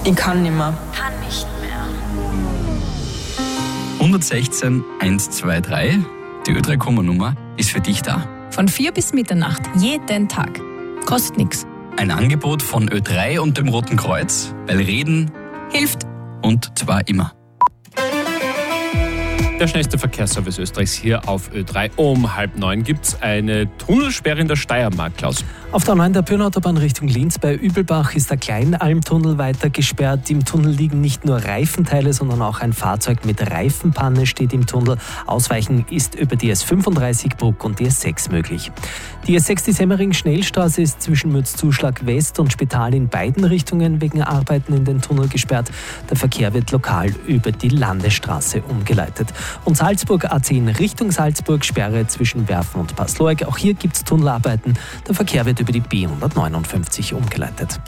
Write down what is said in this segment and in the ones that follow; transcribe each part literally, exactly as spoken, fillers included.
Ich kann nicht mehr. Kann nicht mehr. hundertsechzehn hundertzweiundzwanzig, die Ö drei Komma-Nummer, ist für dich da. Von vier bis Mitternacht, jeden Tag. Kostet nichts. Ein Angebot von Ö drei und dem Roten Kreuz, weil Reden Hilft. und zwar immer. Der schnellste Verkehrsservice Österreichs hier auf Ö drei. Um halb neun gibt es eine Tunnelsperre in der Steiermark, Klaus. Auf der neuen der Pirnautobahn Richtung Linz bei Übelbach ist der Kleinalmtunnel weiter gesperrt. Im Tunnel liegen nicht nur Reifenteile, sondern auch ein Fahrzeug mit Reifenpanne steht im Tunnel. Ausweichen ist über die S fünfunddreißig Bruck und die S sechs möglich. Die S sechs, die Semmering-Schnellstraße, ist zwischen Mürzzuschlag West und Spital in beiden Richtungen wegen Arbeiten in den Tunnel gesperrt. Der Verkehr wird lokal über die Landesstraße umgeleitet. Und Salzburg A zehn Richtung Salzburg, Sperre zwischen Werfen und Pasloeg. Auch hier gibt es Tunnelarbeiten. Der Verkehr wird über die B hundertneunundfünfzig umgeleitet.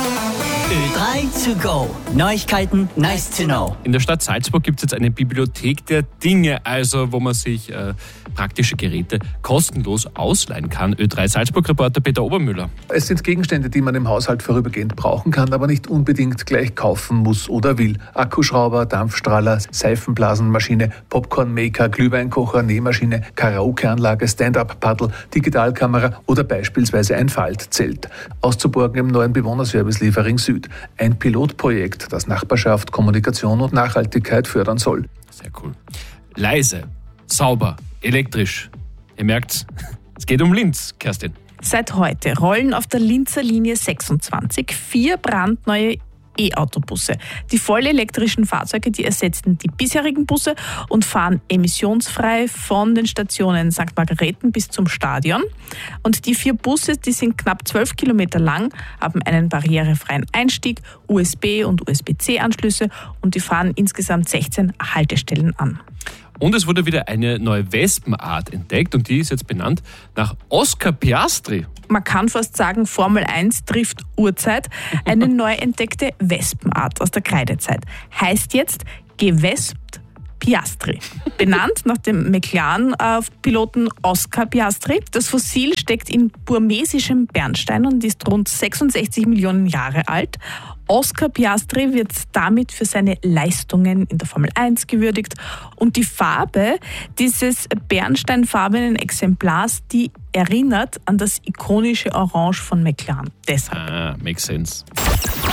Ö drei to go. Neuigkeiten, nice to know. In der Stadt Salzburg gibt es jetzt eine Bibliothek der Dinge, also wo man sich äh, praktische Geräte kostenlos ausleihen kann. Ö drei Salzburg-Reporter Peter Obermüller. Es sind Gegenstände, die man im Haushalt vorübergehend brauchen kann, aber nicht unbedingt gleich kaufen muss oder will. Akkuschrauber, Dampfstrahler, Seifenblasenmaschine, Popcornmaker, Glühweinkocher, Nähmaschine, Karaokeanlage, Stand-up-Paddle, Digitalkamera oder beispielsweise ein Faltzelt. Auszuborgen im neuen Bewohnerservice Liefering Süd. Ein Pilotprojekt, das Nachbarschaft, Kommunikation und Nachhaltigkeit fördern soll. Sehr cool. Leise, sauber, elektrisch. Ihr merkt's, es geht um Linz, Kerstin. Seit heute rollen auf der Linzer Linie sechsundzwanzig vier brandneue E-Autobusse. Die vollelektrischen Fahrzeuge, die ersetzen die bisherigen Busse und fahren emissionsfrei von den Stationen Sankt Margareten bis zum Stadion. Und die vier Busse, die sind knapp zwölf Kilometer lang, haben einen barrierefreien Einstieg, U S B- und U S B C-Anschlüsse und die fahren insgesamt sechzehn Haltestellen an. Und es wurde wieder eine neue Wespenart entdeckt und die ist jetzt benannt nach Oscar Piastri. Man kann fast sagen, Formel eins trifft Urzeit. Eine neu entdeckte Wespenart aus der Kreidezeit. Heißt jetzt gewespt Piastri. Benannt nach dem McLaren-Piloten Oscar Piastri. Das Fossil steckt in burmesischem Bernstein und ist rund sechsundsechzig Millionen Jahre alt. Oscar Piastri wird damit für seine Leistungen in der Formel eins gewürdigt. Und die Farbe dieses bernsteinfarbenen Exemplars, die erinnert an das ikonische Orange von McLaren. Deshalb. Ah, makes sense.